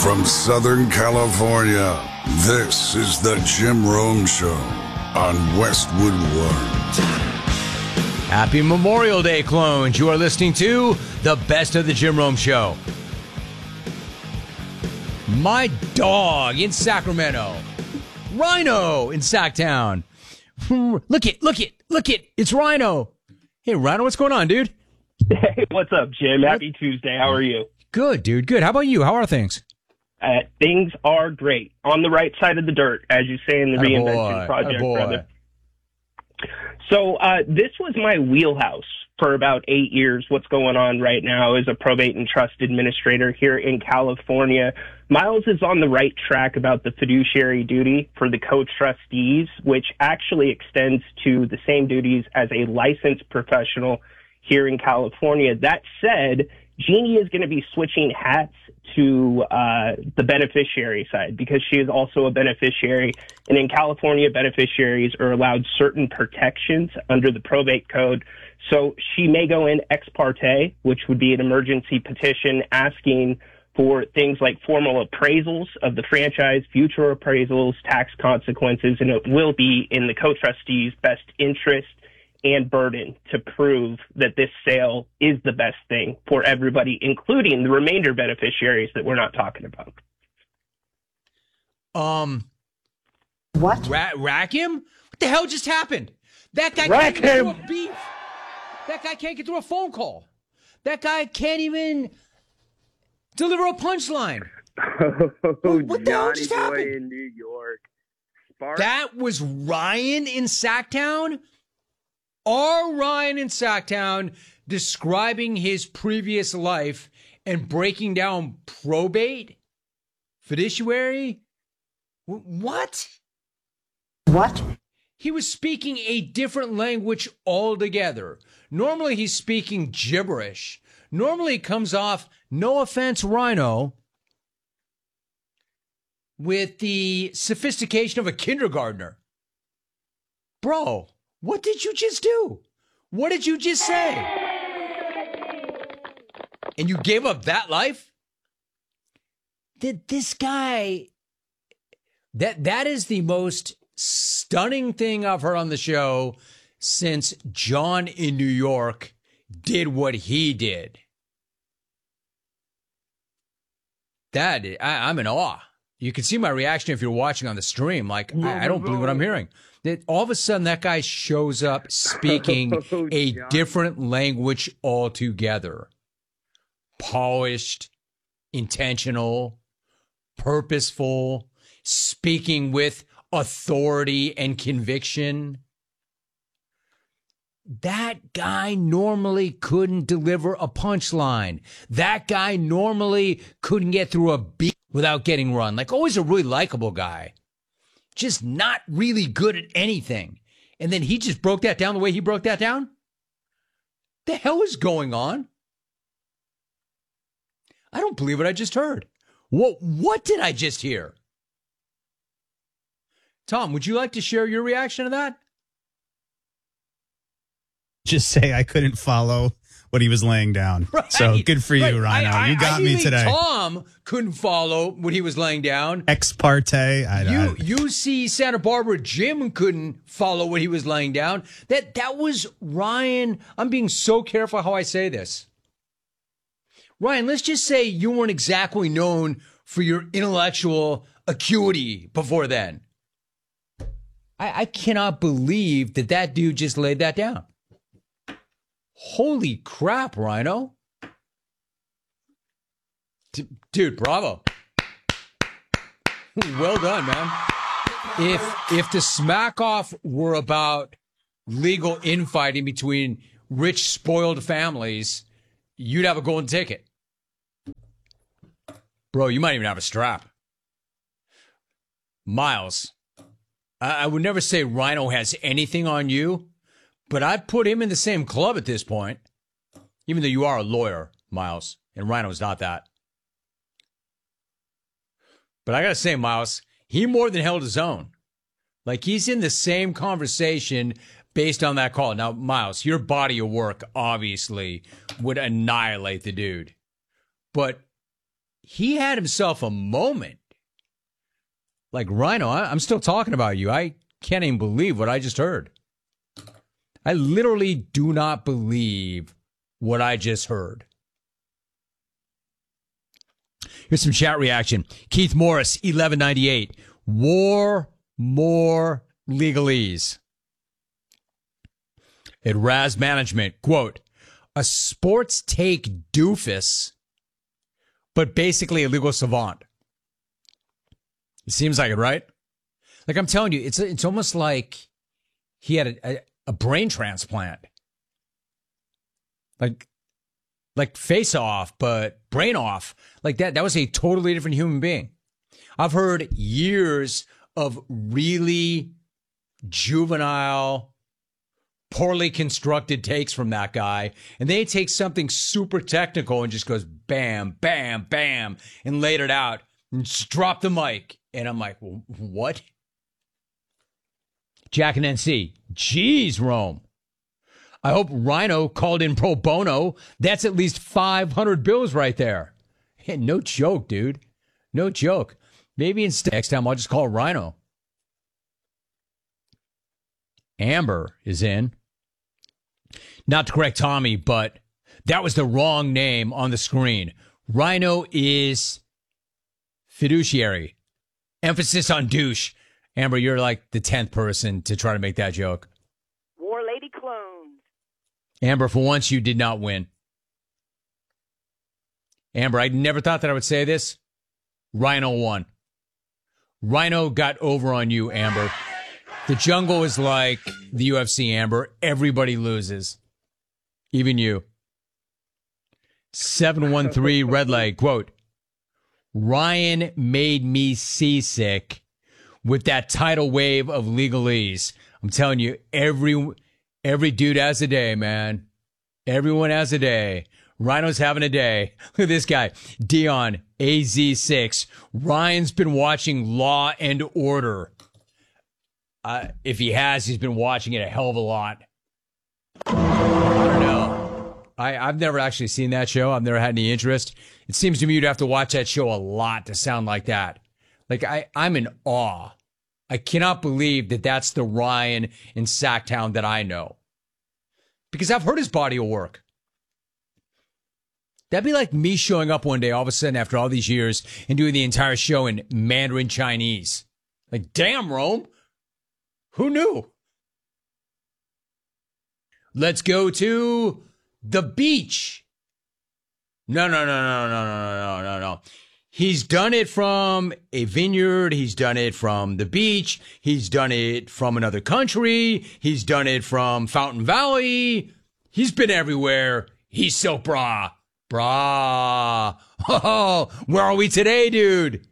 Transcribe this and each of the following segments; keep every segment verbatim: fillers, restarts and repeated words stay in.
From Southern California, this is the Jim Rome Show on Westwood One. Happy Memorial Day, clones. You are listening to the best of the Jim Rome Show. My dog in Sacramento. Rhino in Sacktown. Look it, look it, look it. It's Rhino. Hey, Rhino, what's going on, dude? Hey, what's up, Jim? Happy Tuesday. How are you? Good, dude. Good. How about you? How are things? Uh, things are great. On the right side of the dirt, as you say in the Attaboy. Reinvention Project, Attaboy. brother. So uh, this was my wheelhouse for about eight years. What's going on right now as a probate and trust administrator here in California. Miles is on the right track about the fiduciary duty for the co-trustees, which actually extends to the same duties as a licensed professional here in California. That said, Jeannie is going to be switching hats to uh, the beneficiary side because she is also a beneficiary. And in California, beneficiaries are allowed certain protections under the probate code. So she may go in ex parte, which would be an emergency petition asking for things like formal appraisals of the franchise, future appraisals, tax consequences, and it will be in the co-trustees' best interest and burden to prove that this sale is the best thing for everybody, including the remainder beneficiaries that we're not talking about. Um, What? Ra- rack him? What the hell just happened? That guy Rack can't get him. through a beef. That guy can't get through a phone call. That guy can't even deliver a punchline. Oh, What the hell just Johnny boy happened? in New York. Spark. That was Ryan in Sacktown? Our Ryan in Sacktown describing his previous life and breaking down probate? Fiduciary? W- What? What? He was speaking a different language altogether. Normally he's speaking gibberish. Normally it comes off, no offense, Rhino, with the sophistication of a kindergartner. Bro, what did you just do? What did you just say? And you gave up that life? Did this guy, that that is the most stunning thing I've heard on the show since John in New York did what he did. That, I, I'm in awe. You can see my reaction if you're watching on the stream. Like, I, I don't believe what I'm hearing. That all of a sudden that guy shows up speaking Oh, a John. different language altogether. Polished, intentional, purposeful, speaking with authority and conviction. That guy normally couldn't deliver a punchline. That guy normally couldn't get through a beat without getting run. Like, always a really likable guy. Just not really good at anything. And then he just broke that down the way he broke that down? The hell is going on? I don't believe what I just heard. What, what did I just hear? Tom, would you like to share your reaction to that? Just say I couldn't follow what he was laying down. Right, So good for you, right. Rhino. I, I, you got I me think today. Tom couldn't follow what he was laying down. Ex parte. I, You I, you see Santa Barbara Jim couldn't follow what he was laying down. That that was Ryan. I'm being so careful how I say this. Ryan, let's just say you weren't exactly known for your intellectual acuity before then. I, I cannot believe that that dude just laid that down. Holy crap, Rhino. D- dude, bravo. Well done, man. If if the smack off were about legal infighting between rich, spoiled families, you'd have a golden ticket. Bro, you might even have a strap. Miles, I, I would never say Rhino has anything on you, but I'd put him in the same club at this point, even though you are a lawyer, Miles, and Rhino's not that. But I got to say, Miles, he more than held his own. Like, he's in the same conversation based on that call. Now, Miles, your body of work obviously would annihilate the dude. But he had himself a moment. Like, Rhino, I, I'm still talking about you. I can't even believe what I just heard. I literally do not believe what I just heard. Here's some chat reaction. Keith Morris, eleven ninety-eight. War, more legalese. At Raz Management, quote, a sports take doofus, but basically a legal savant. It seems like it, right? Like, I'm telling you, it's it's almost like he had a, a, a brain transplant. Like, like face off, but brain off. Like that, that was a totally different human being. I've heard years of really juvenile, poorly constructed takes from that guy, and they take something super technical and just goes bam, bam, bam, and laid it out and just drop the mic. And I'm like, well, what? Jack and N C, geez, Rome. I hope Rhino called in pro bono. That's at least five hundred bills right there. Hey, no joke, dude. No joke. Maybe instead next time I'll just call Rhino. Amber is in. Not to correct Tommy, but that was the wrong name on the screen. Rhino is fiduciary. Emphasis on douche. Amber, you're like the tenth person to try to make that joke. War Lady Clones. Amber, for once, you did not win. Amber, I never thought that I would say this. Rhino won. Rhino got over on you, Amber. The jungle is like the U F C, Amber. Everybody loses. Even you. seven one three Red Leg, quote, Ryan made me seasick with that tidal wave of legalese. I'm telling you, every every dude has a day, man. Everyone has a day. Rhino's having a day. Look at this guy, Dion, A Z six. Ryan's been watching Law and Order. Uh, if he has, he's been watching it a hell of a lot. I don't know. I, I've never actually seen that show. I've never had any interest. It seems to me you'd have to watch that show a lot to sound like that. Like, I, I'm in awe. I cannot believe that that's the Ryan in Sacktown that I know. Because I've heard his body of work. That'd be like me showing up one day all of a sudden after all these years and doing the entire show in Mandarin Chinese. Like, damn, Rome. Who knew? Let's go to the beach. No, no, no, no, no, no, no, no, no. He's done it from a vineyard. He's done it from the beach. He's done it from another country. He's done it from Fountain Valley. He's been everywhere. He's so brah. Brah. Oh, where are we today, dude?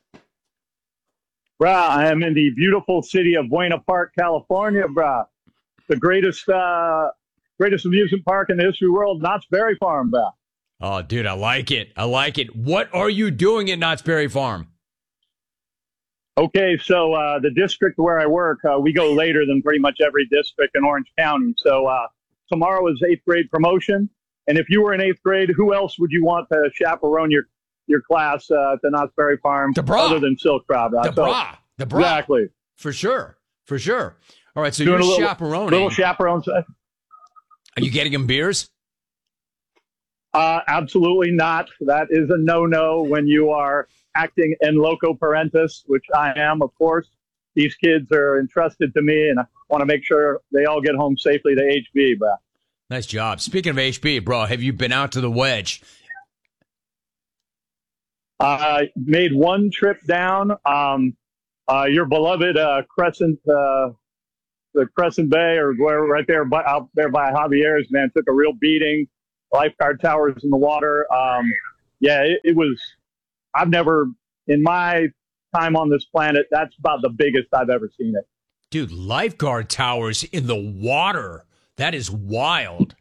Brah, I am in the beautiful city of Buena Park, California, brah. The greatest uh, greatest amusement park in the history of the world, Knott's Berry Farm, brah. Oh, dude, I like it. I like it. What are you doing at Knott's Berry Farm? Okay, so uh, the district where I work, uh, we go later than pretty much every district in Orange County. So uh, tomorrow is eighth grade promotion. And if you were in eighth grade, who else would you want to chaperone your your class uh, at the Knott's Berry Farm the bra. other than Silk Crowd? The so, bra. The bra. Exactly. For sure. For sure. All right, so Doing you're a little, chaperoning. Little chaperone. Are you getting him beers? Uh, absolutely not. That is a no-no when you are acting in loco parentis, which I am, of course. These kids are entrusted to me, and I want to make sure they all get home safely to H B, bro. Nice job. Speaking of H B, bro, have you been out to the Wedge? I uh, made one trip down. Um, uh, your beloved uh, Crescent, uh, the Crescent Bay, or where, right there by, out there by Javier's, man, took a real beating. Lifeguard towers in the water. Um, yeah, it, it was. I've never, in my time on this planet, that's about the biggest I've ever seen it. Dude, lifeguard towers in the water. That is wild.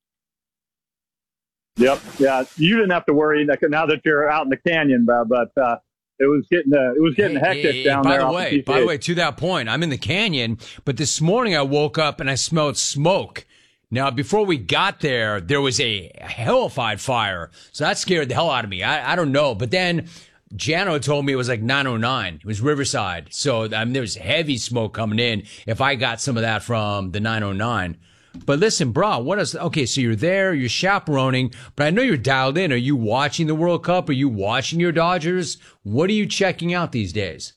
Yep. Yeah. You didn't have to worry now that you're out in the canyon, but, but uh, it was getting uh, it was getting hey, hectic hey, down by there. The way, by the way, to that point, I'm in the canyon, but this morning I woke up and I smelled smoke. Now, before we got there, there was a hellified fire. So that scared the hell out of me. I, I don't know. But then Jano told me it was like nine oh nine. It was Riverside. So I mean, there was heavy smoke coming in if I got some of that from the nine oh nine. But listen, bro, what is, okay, so you're there, you're chaperoning, but I know you're dialed in. Are you watching the World Cup? Are you watching your Dodgers? What are you checking out these days?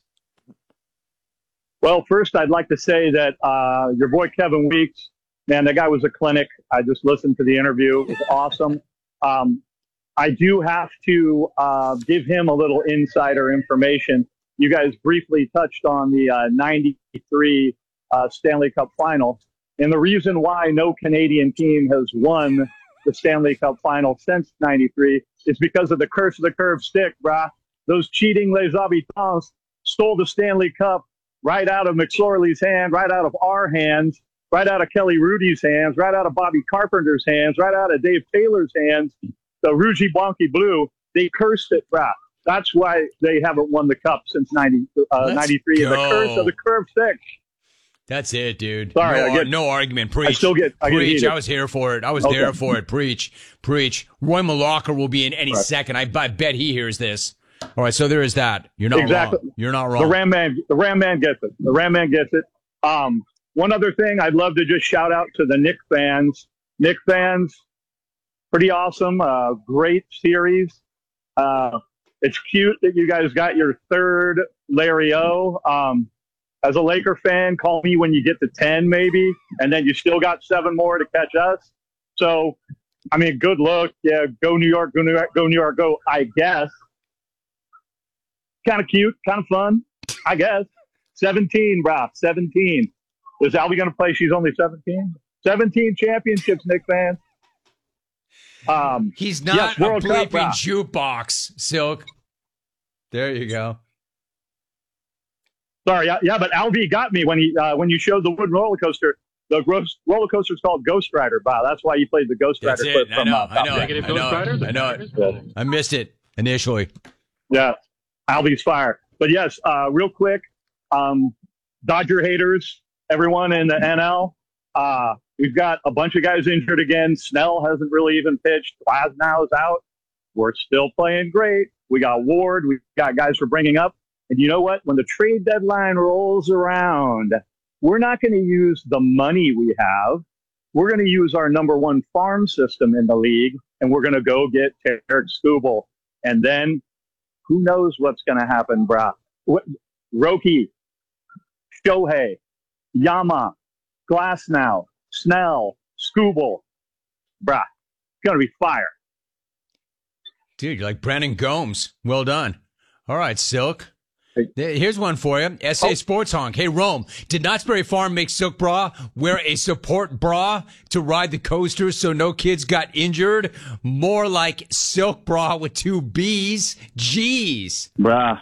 Well, first, I'd like to say that uh, your boy Kevin Weeks, man, that guy was a clinic. I just listened to the interview. It was awesome. Um, I do have to uh, give him a little insider information. You guys briefly touched on the uh, ninety-three uh, Stanley Cup final. And the reason why no Canadian team has won the Stanley Cup final since ninety-three is because of the curse of the curved stick, brah. Those cheating Les Habitants stole the Stanley Cup right out of McSorley's hand, right out of our hands, right out of Kelly Rudy's hands, right out of Bobby Carpenter's hands, right out of Dave Taylor's hands. The Rougie Blanky Blue, they cursed it, brah. That's why they haven't won the cup since ninety, uh, ninety-three. The curse of the curved stick. That's it, dude. Sorry, no, I get, no argument. Preach. I still get, I Preach. get I was here for it. I was okay. there for it. Preach. Preach. Roy Malacca will be in any right. second. I, I bet he hears this. All right, so there is that. You're not exactly. wrong. You're not wrong. The Ram Man, the Ram Man gets it. The Ram Man gets it. Um, one other thing, I'd love to just shout out to the Nick fans. Nick fans, pretty awesome. Uh, great series. Uh, it's cute that you guys got your third Larry O. Um, As a Laker fan, call me when you get to ten, maybe, and then you still got seven more to catch us. So, I mean, good look. Yeah, go New York, go New York, go New York, go, I guess. Kind of cute, kind of fun, I guess. seventeen, bro, seventeen. Is Albie going to play? She's only seventeen? seventeen championships, Nick fans. Um, He's not yes, a World Cup, bleeping bro. jukebox, Silk. There you go. Sorry, yeah, yeah, but Albie got me when he uh, when you showed the wooden roller coaster. The gross roller coaster is called Ghost Rider. Wow, that's why you played the Ghost That's Rider clip it. I from know. uh, I know. Top I Gun. know. I know. it. I missed it initially. Yeah, Albie's fire. But yes, uh, real quick, um, Dodger haters, everyone in the N L. Uh, we've got a bunch of guys injured again. Snell hasn't really even pitched. Glasnow's out. We're still playing great. We got Ward. We got guys we're bringing up. And you know what? When the trade deadline rolls around, we're not going to use the money we have. We're going to use our number one farm system in the league, and we're going to go get Tarek Skubal. And then who knows what's going to happen, brah. Roki, Shohei, Yama, Glasnow, Snell, Skubal. Brah, it's going to be fire. Dude, you're like Brandon Gomes. Well done. All right, Silk. Here's one for you. S A oh. Sports Honk. Hey, Rome, did Knott's Berry Farm make Silk Bra wear a support bra to ride the coaster so no kids got injured? More like Silk Bra with two B's. Jeez. Brah.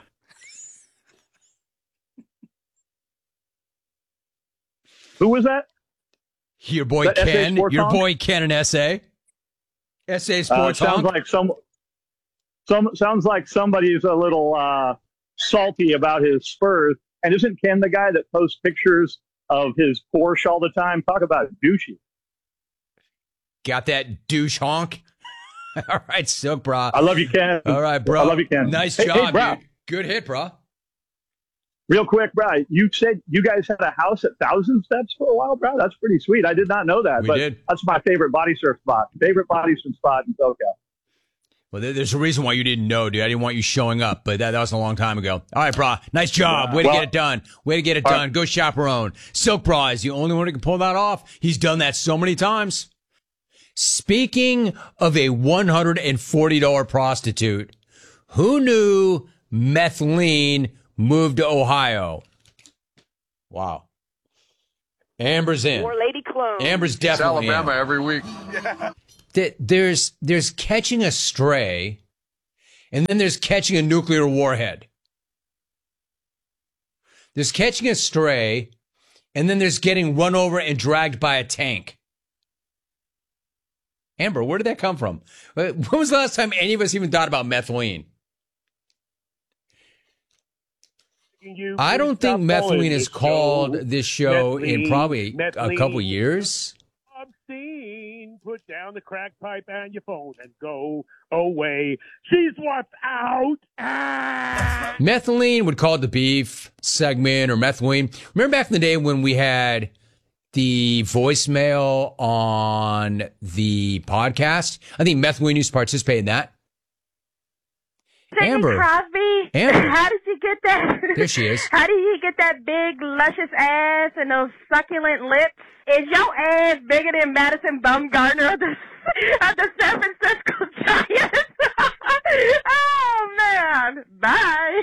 Who was that? Your boy that Ken. Your Honk? boy Ken in S A. S A Uh, Sports sounds Honk. like some, some, sounds like somebody's a little uh, salty about his Spurs. And isn't Ken the guy that posts pictures of his Porsche all the time? Talk about douchey. Got that douche honk? All right, Silk Bra. I love you, Ken. All right, bro. I love you, Ken. Nice Hey, job, hey, bro. dude. Good hit, bro. Real quick, bro. You said you guys had a house at Thousand Steps for a while, bro. That's pretty sweet. I did not know that. We but did. That's my favorite body surf spot. Favorite body surf spot in SoCal. Well, there- there's a reason why you didn't know, dude. I didn't want you showing up, but that, that was a long time ago. All right, bra. Nice job. Way to Well- get it done. Way to get it All done. right. Go chaperone. Silk Bra is the only one who can pull that off. He's done that so many times. Speaking of a one hundred forty dollars prostitute, who knew Methylene moved to Ohio? Wow. Amber's in. More lady clones. Amber's definitely Alabama in. every week. Th- There's there's catching a stray, and then there's catching a nuclear warhead. There's catching a stray, and then there's getting run over and dragged by a tank. Amber, where did that come from? When was the last time any of us even thought about methylene? You I don't think stop calling methylene is this called show this show in Methylene, probably a Methylene. couple years. Maxine, put down the crack pipe and your phone and go away. She's what's out. Ah! Methylene would call it the beef segment or methylene. Remember back in the day when we had the voicemail on the podcast? I think Methylene used to participate in that. Sidney Amber. Crosby, Amber. how did you get that? There she is. How did you get that big, luscious ass and those succulent lips? Is your ass bigger than Madison Bumgarner of the, of the San Francisco Giants? Oh, man. Bye.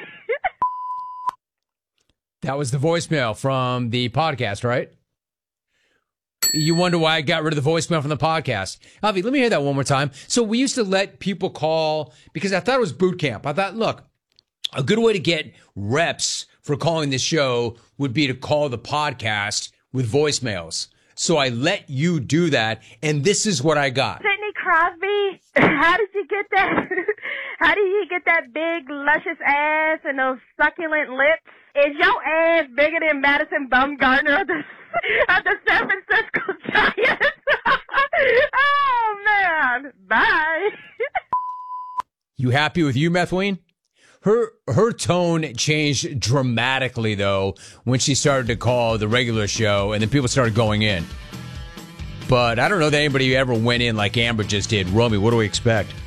That was the voicemail from the podcast, right? You wonder why I got rid of the voicemail from the podcast. Avi, let me hear that one more time. So we used to let people call because I thought it was boot camp. I thought, look, a good way to get reps for calling the show would be to call the podcast with voicemails. So I let you do that, and this is what I got. Sidney Crosby, how did you get that? How did you get that big, luscious ass and those succulent lips? Is your ass bigger than Madison Bumgarner of the, of the San Francisco Giants? Oh, man. Bye. You happy with you, Methylene? Her her tone changed dramatically, though, when she started to call the regular show, and then people started going in. But I don't know that anybody ever went in like Amber just did. Romy, what do we expect?